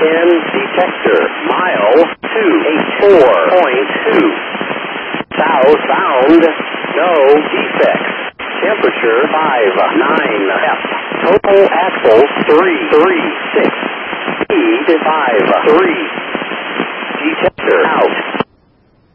10 detector. Mile 284.2. Southbound, no defects. Temperature 59 F. Total axles 336. Speed 536.